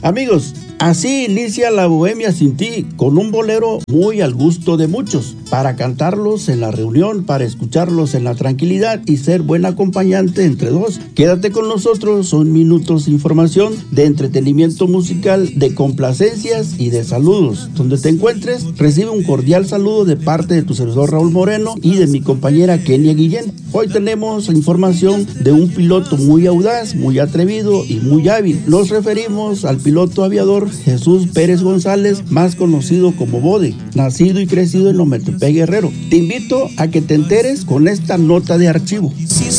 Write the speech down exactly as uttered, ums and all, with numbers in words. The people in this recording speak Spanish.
Amigos, así inicia La Bohemia Sin Ti, con un bolero muy al gusto de muchos, para cantarlos en la reunión, para escucharlos en la tranquilidad y ser buen acompañante entre dos. Quédate con nosotros, son minutos de información, de entretenimiento musical, de complacencias y de saludos. Donde te encuentres, recibe un cordial saludo de parte de tu servidor Raúl Moreno y de mi compañera Kenia Guillén. Hoy tenemos información de un piloto muy audaz, muy atrevido y muy hábil. Nos referimos al piloto aviador Jesús Pérez González, más conocido como Bode, nacido y crecido en Ometepec, Guerrero. Te invito a que te enteres con esta nota de archivo.